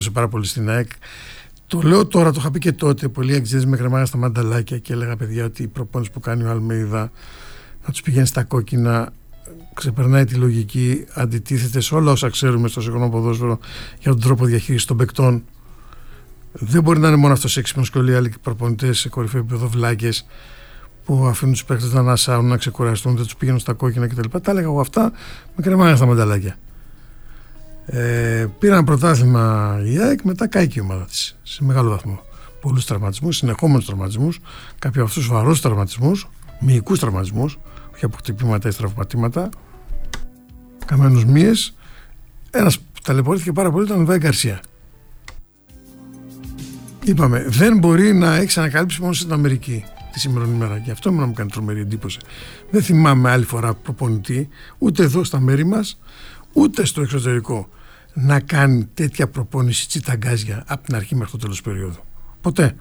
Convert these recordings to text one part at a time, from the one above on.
πάρα πολύ στην ΑΕΚ. Το λέω τώρα, το είχα πει και τότε. Πολλοί αξίες με κρεμάγαν στα μανταλάκια και έλεγα, παιδιά, ότι η προπόνηση που κάνει ο Αλμέιδα να τους πηγαίνει στα κόκκινα ξεπερνάει τη λογική, αντιτίθεται σε όλα όσα ξέρουμε στο σύγχρονο ποδόσφαιρο για τον τρόπο διαχείρισης των παικτών. Δεν μπορεί να είναι μόνο αυτός έξυπνος και όλοι οι άλλοι προπονητές σε κορυφαίο επίπεδο βλάκες που αφήνουν τους παίκτες να ανασάουν, να ξεκουραστούν, δεν τους πηγαίνουν στα κόκκινα κτλ. Τα έλεγα εγώ αυτά, με κρεμάγαν στα μανταλάκια. Πήραν πρωτάθλημα η ΑΕΚ, μετά κάηκε η ομάδα της σε μεγάλο βαθμό. Πολλούς τραυματισμούς, συνεχόμενους τραυματισμούς, κάποιοι από αυτούς σοβαρούς τραυματισμούς, μυϊκούς τραυματισμούς, όχι από χτυπήματα ή στραυματήματα, καμένους μύες. Ένας που ταλαιπωρήθηκε πάρα πολύ ήταν ο Βάη Γκαρσία. Είπαμε, δεν μπορεί να έχει ανακαλύψει μόνο στην Αμερική τη σημερινή ημέρα. Και αυτό μου κάνει τρομερή εντύπωση. Δεν θυμάμαι άλλη φορά προπονητή, ούτε εδώ στα μέρη μας, ούτε στο εξωτερικό, να κάνει τέτοια προπόνηση τσιταγκάζια από την αρχή μέχρι το τέλος του περίοδου. Ποτέ.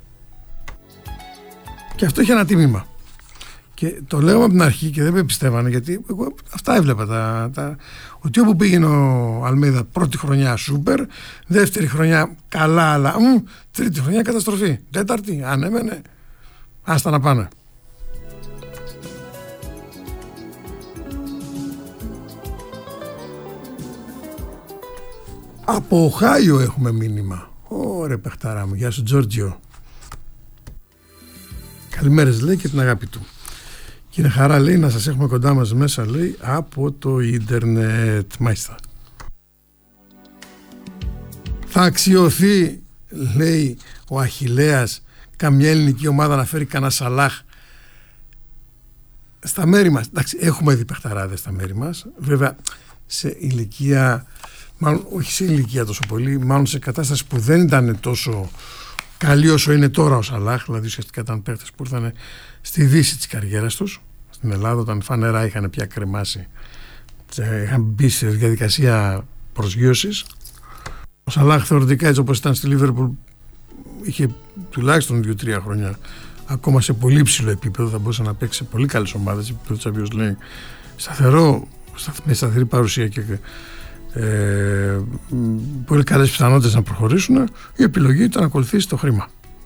Και αυτό είχε ένα τίμημα. Και το λέω από την αρχή και δεν με πιστεύανε, γιατί εγώ αυτά έβλεπα. Ότι όπου πήγαινε ο Αλμέιδα πρώτη χρονιά σούπερ, δεύτερη χρονιά καλά, αλλά τρίτη χρονιά καταστροφή. Τέταρτη, αν έμενε, άστα να πάνε. Από Οχάιο έχουμε μήνυμα. Ωραία παιχταρά μου, γεια σου Τζόρτζιο. Καλημέρες λέει και την αγάπη του. Και είναι χαρά λέει να σας έχουμε κοντά μας μέσα λέει από το ίντερνετ. Μάλιστα. Θα αξιωθεί λέει ο Αχιλλέας καμιά ελληνική ομάδα να φέρει κανένα Σαλάχ στα μέρη μας. Εντάξει, έχουμε δει παιχταράδες στα μέρη μας, βέβαια σε ηλικία, μάλλον όχι σε ηλικία τόσο πολύ, μάλλον σε κατάσταση που δεν ήταν τόσο καλή όσο είναι τώρα ο Σαλάχ. Δηλαδή ουσιαστικά ήταν παίχτες που ήρθαν στη δύση της καριέρας τους. Στην Ελλάδα όταν φανερά είχαν πια κρεμάσει, είχαν μπει σε διαδικασία προσγείωσης. Ο Σαλάχ θεωρητικά έτσι όπως ήταν στη Λίβερπουλ είχε τουλάχιστον 2-3 χρόνια ακόμα σε πολύ ψηλό επίπεδο, θα μπορούσε να παίξει σε πολύ καλές ομάδες, επίπεδο Champions League, σταθερό, με σταθερή παρουσία και πολύ καλές πιθανότητες να προχωρήσουν. Η επιλογή ήταν να ακολουθήσει το χρήμα.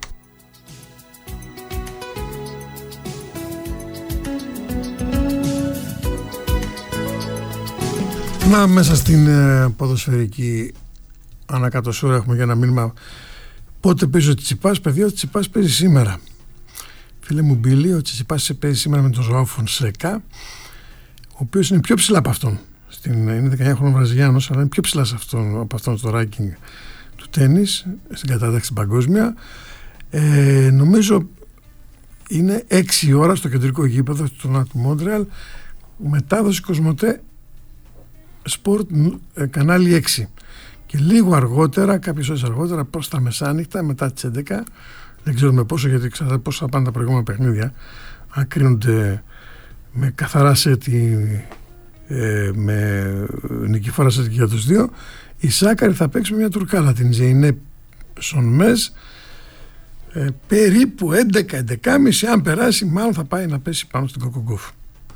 Να μέσα στην ποδοσφαιρική ανακατοσούρα έχουμε για ένα μήνυμα. Πότε παίζει ο Τσιτσιπάς? Παιδιά, ο Τσιτσιπάς παίζει σήμερα. Φίλε μου Μπίλη, ο Τσιτσιπάς παίζει σήμερα με τον Ζωάο Φονσέκα, ο οποίος είναι πιο ψηλά από αυτόν. Είναι 19 χρόνων Βραζιλιάνος, αλλά είναι πιο ψηλά από αυτόν στο ranking του τένις, στην κατάταξη παγκόσμια. Νομίζω είναι 6 ώρα στο κεντρικό γήπεδο του Μόντρεαλ, μετάδοση Κοσμοτέ Σπορτ κανάλι 6. Και λίγο αργότερα, κάποιες ώρες αργότερα, προς τα μεσάνυχτα, μετά τις 11, δεν ξέρουμε πόσο, γιατί ξέρετε πόσο θα πάνε τα προηγούμενα παιχνίδια, αν κρίνονται με καθαρά σετ ή με νικηφόρα σετ για τους δύο, η Σάκαρη θα παίξει με μια Τουρκάλα, την Ζεϊνέ Σονμές, περίπου 11-11.30, αν περάσει μάλλον θα πάει να πέσει πάνω στην Κοκογκόφ.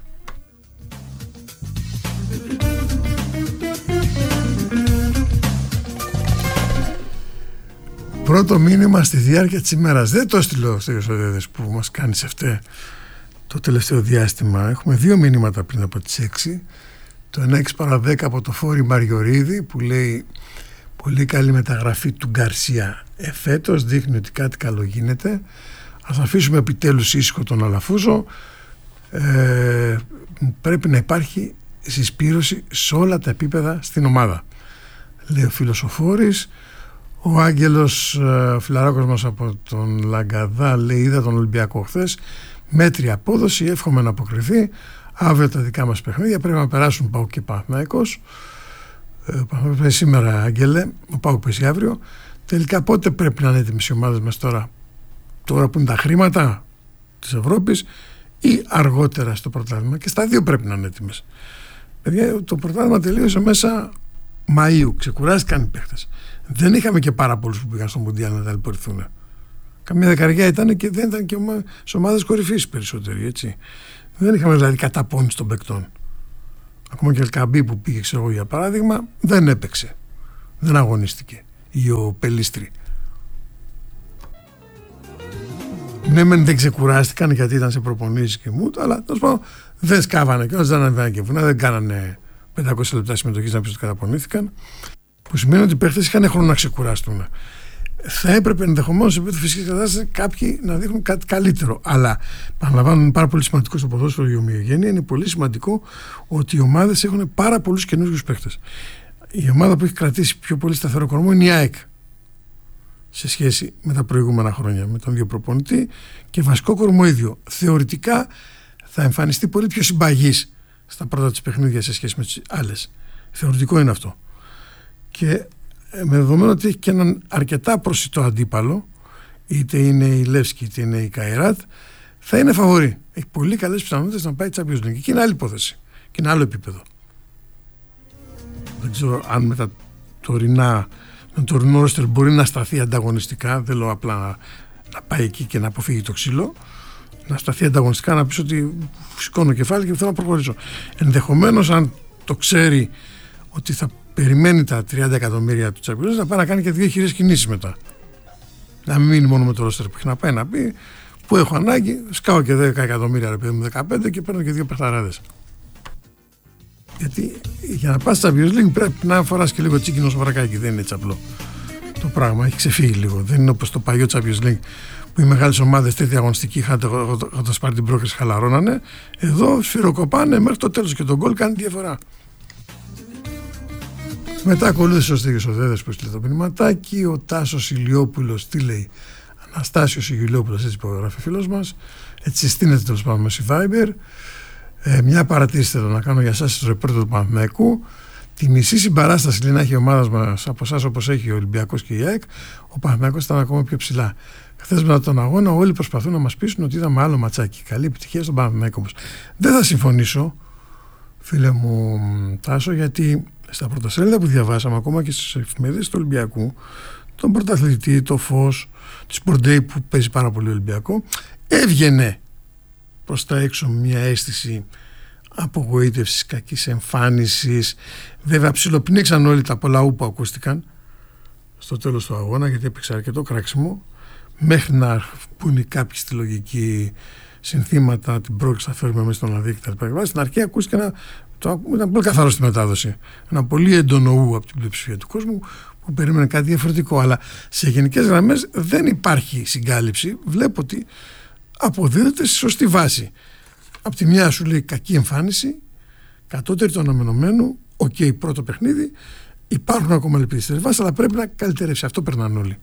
Πρώτο μήνυμα στη διάρκεια της ημέρας. Δεν το έστειλε ο Στέλιος Οδέδες που μας κάνει σε αυτό το τελευταίο διάστημα. Έχουμε 2 μηνύματα πριν από τις 6. Το 1 6 παρά 10 από το Φόρη Μαριορίδη που λέει πολύ καλή μεταγραφή του Γκαρσία εφέτος, δείχνει ότι κάτι καλό γίνεται. Ας αφήσουμε επιτέλους ήσυχο τον Αλαφούζο. Πρέπει να υπάρχει συσπήρωση σε όλα τα επίπεδα στην ομάδα, λέει ο φίλος ο Φόρης. Ο Άγγελος φιλαράκος μας από τον Λαγκαδά λέει είδα τον Ολυμπιακό χθες, μέτρια απόδοση, εύχομαι να αποκριθεί. Αύριο τα δικά μας παιχνίδια πρέπει να περάσουν ΠΑΟΚ και Παναθηναϊκός. Σήμερα Άγγελε, ο ΠΑΟΚ παίζει αύριο. Τελικά πότε πρέπει να είναι έτοιμες οι ομάδες μας τώρα που είναι τα χρήματα της Ευρώπης ή αργότερα στο πρωτάθλημα? Και στα δύο πρέπει να είναι έτοιμες. Παιδιά, το πρωτάθλημα τελείωσε μέσα Μαΐου, ξεκουράστηκαν οι παίχτες. Δεν είχαμε και πάρα πολλούς που πήγαν στο Μουντιάλ να ταλαιπωρηθούν. Καμία δεκαριά ήταν και δεν ήταν και σε ομάδες κορυφής περισσότεροι, έτσι. Δεν είχαμε δηλαδή καταπώνηση των παικτών. Ακόμα και ο Ελκαμπή που πήγε, ξέρω εγώ για παράδειγμα, δεν έπαιξε. Δεν αγωνίστηκε. ή ο Πελίστρη. Ναι, μεν δεν ξεκουράστηκαν γιατί ήταν σε προπονήσεις και μούτ, αλλά τέλος πάντων δεν σκάβανε και δεν ανέβαιναν και βουνά, δεν κάνανε 500 λεπτά συμμετοχής να πεις ότι καταπονήθηκαν. Που σημαίνει ότι οι παίχτες είχαν χρόνο να ξεκουραστούν. Θα έπρεπε ενδεχομένως σε επίπεδο φυσικής κατάστασης κάποιοι να δείχνουν κάτι καλύτερο. Αλλά παραλαμβάνω, είναι πάρα πολύ σημαντικό στο ποδόσφαιρο η ομοιογένεια. Είναι πολύ σημαντικό ότι οι ομάδες έχουν πάρα πολλούς καινούριους παίχτες. Η ομάδα που έχει κρατήσει πιο πολύ σταθερό κορμό είναι η ΑΕΚ σε σχέση με τα προηγούμενα χρόνια, με τον ίδιο προπονητή και βασικό κορμό ίδιο. Θεωρητικά θα εμφανιστεί πολύ πιο συμπαγής στα πρώτα της παιχνίδια σε σχέση με τις άλλες. Θεωρητικό είναι αυτό. Και με δεδομένο ότι έχει και έναν αρκετά προσιτό αντίπαλο, είτε είναι η Λεύσκη είτε είναι η Καϊράτ, θα είναι φαβορί. Έχει πολύ καλές πιθανότητες να πάει Champions League. Και είναι άλλη υπόθεση. Και είναι άλλο επίπεδο. Δεν ξέρω αν με τα τωρινό ρόστερ μπορεί να σταθεί ανταγωνιστικά. Δεν λέω απλά να πάει εκεί και να αποφύγει το ξύλο. Να σταθεί ανταγωνιστικά, να πει ότι σηκώνω κεφάλι και θέλω να προχωρήσω. Ενδεχομένως, αν το ξέρει ότι θα περιμένει τα 30 εκατομμύρια του Champions, να πάει να κάνει και 2 χειρές κινήσεις μετά. Να μην μείνει μόνο με το ρόστερ που έχει, να πάει να πει που έχω ανάγκη, σκάω και 10 εκατομμύρια, ρε παιδί μου, 15 και παίρνω και 2 παιχταράδες. Γιατί για να πας στη Champions League πρέπει να φοράς και λίγο τσίκινο στο βρακάκι. Δεν είναι έτσι απλό το πράγμα. Έχει ξεφύγει λίγο. Δεν είναι όπως το παλιό Champions League που οι μεγάλες ομάδες τρίτη αγωνιστική είχαν πάρει την πρόκριση, χαλαρώνανε. Εδώ σφυροκοπάνε μέχρι το τέλος και τον γκολ κάνει διαφορά. Μετά ακολούθησε ο Στίγιος ο Δέδες που έστειλε το μηνυματάκι. Ο Τάσος Ηλιόπουλος, τι λέει, Αναστάσιος Ηλιόπουλος, έτσι υπογράφει φίλος μας. Έτσι συστήνεται τέλος πάντων με Viber. Μια παρατήρηση θέλω να κάνω για εσάς στο ρεπόρτερ του Παναθηναϊκού. Τη μισή συμπαράσταση λέει να έχει η ομάδα μας από εσάς όπως έχει ο Ολυμπιακός και η ΑΕΚ, ο Παναθηναϊκός ήταν ακόμα πιο ψηλά. Χθες μετά τον αγώνα όλοι προσπαθούν να μας πείσουν ότι είδαμε άλλο ματσάκι. Καλή επιτυχία στον Παναθηναϊκό όμως. Δεν θα συμφωνήσω, φίλε μου Τάσο, γιατί στα πρωτοσέλιδα που διαβάσαμε, ακόμα και στις εφημερίδες του Ολυμπιακού, τον πρωταθλητή, το φως, τη Σπορντέι που παίζει πάρα πολύ Ολυμπιακό, έβγαινε προς τα έξω μια αίσθηση απογοήτευσης, κακής εμφάνισης. Βέβαια ψιλοπνίξαν όλοι τα πολλά που ακούστηκαν στο τέλος του αγώνα, γιατί έπαιξε αρκετό κράξιμο, μέχρι να πούνε κάποιοι στη λογική συνθήματα, την πρόκληση θα φέρουμε μέσα στον αδίκη κτλ. Στην αρχή ακούστηκε ήταν πολύ καθαρό στη μετάδοση. Ένα πολύ έντονο ου από την πλειοψηφία του κόσμου που περίμενε κάτι διαφορετικό. Αλλά σε γενικές γραμμές δεν υπάρχει συγκάλυψη. Βλέπω ότι αποδίδεται στη σωστή βάση. Απ' τη μια σου λέει κακή εμφάνιση, κατώτερη του αναμενωμένου, πρώτο παιχνίδι. Υπάρχουν ακόμα ελπίδες, αλλά πρέπει να καλυτερεύσει. Αυτό περνάνε όλοι.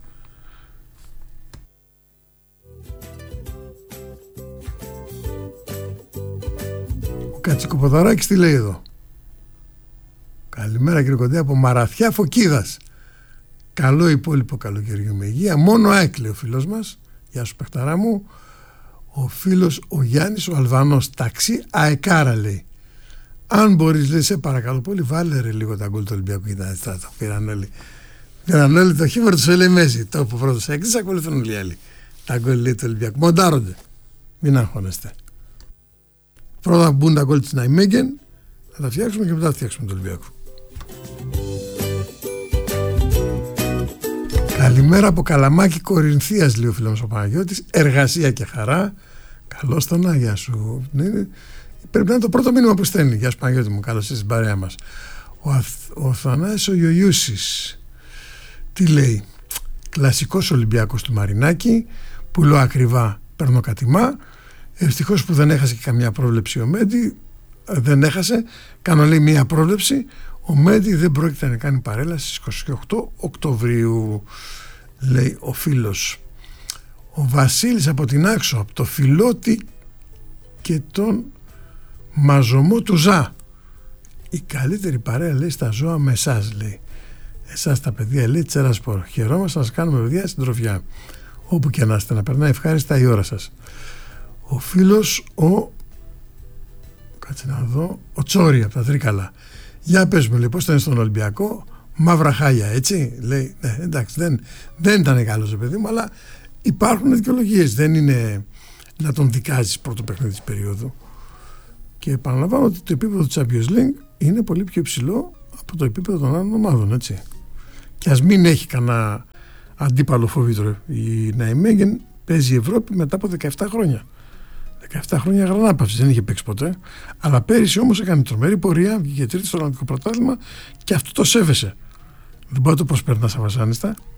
Ο Κατσικοποδαράκης τι λέει εδώ? Καλημέρα κύριε Κοντέ από Μαραθιά Φωκίδας. Καλό υπόλοιπο καλοκαιριού με υγεία. Μόνο ΑΕΚ λέει ο φίλος μας. Γεια σου παιχταρά μου. Ο φίλος ο Γιάννης ο Αλβανός, ταξί αεκάρα λέει. Αν μπορείς λέει, σε παρακαλώ πολύ, βάλε ρε λίγο τα γκολ του Ολυμπιακού. Ήταν το πήραν όλοι. Πήραν όλοι το χείμωρο του Σελεμέζη. Το που πρώτος έκτης ακολουθούν όλοι οι άλλοι. Τα γκολ λέει του Ολυμπιακού. Μοντάρονται. Μην αγχώνεστε. Πρώτα μπουν τα γκολ της Ναϊμέγγεν, θα τα φτιάξουμε και μετά θα φτιάξουμε το Ολυμπιακό. Καλημέρα από Καλαμάκι Κορινθίας, λέει ο φίλος ο Παναγιώτης. Εργασία και χαρά. Καλώς τον Άγια σου. Πρέπει να είναι το πρώτο μήνυμα που στέλνει. Γεια σου Παναγιώτη μου, καλώς είσαι στην παρέα μας. Ο Θανάσης ο Ιωιούσης τι λέει? Κλασικός Ολυμπιακός του Μαρινάκη. Πουλώ ακριβά, παίρνω κατημά. Ευτυχώς που δεν έχασε και καμιά πρόβλεψη ο Μέντι. Δεν έχασε. Κάνω λέει μία πρόβλεψη. Ο Μέντι δεν πρόκειται να κάνει παρέλαση στις 28 Οκτωβρίου, λέει ο φίλος. Ο Βασίλης από την Άξο, από το Φιλότη και τον Μαζωμό του Ζα. Η καλύτερη παρέα λέει στα ζώα με εσάς, λέει. Εσάς τα παιδιά, λέει Τσέρασπορ. Χαιρόμαστε να σας κάνουμε παιδιά συντροφιά. Όπου και να είστε, να περνάει ευχάριστα η ώρα σας. Ο φίλος κάτσε να δω, ο Τσόρι από τα Τρίκαλα. Για πες μου, λέει, πώς ήταν στον Ολυμπιακό? Μαύρα χάλια, έτσι. Λέει, ναι, εντάξει, δεν ήταν καλός ο παιδί μου, αλλά υπάρχουν δικαιολογίες. Δεν είναι να τον δικάζεις πρώτο παιχνίδι της περίοδου. Και επαναλαμβάνω ότι το επίπεδο του Champions League είναι πολύ πιο υψηλό από το επίπεδο των άλλων ομάδων, έτσι. Και ας μην έχει κανένα αντίπαλο φόβητρο η Ναϊμέγεν, παίζει η Ευρώπη μετά από 17 χρόνια. 17 χρόνια γρανάπαυση, δεν είχε παίξει ποτέ. Αλλά πέρυσι όμως έκανε τρομερή πορεία, βγήκε τρίτη στο Ολλανδικό πρωτάθλημα και αυτό το σέβεσαι. Δεν μπορεί να το προσπερνά σαν βασάνιστα.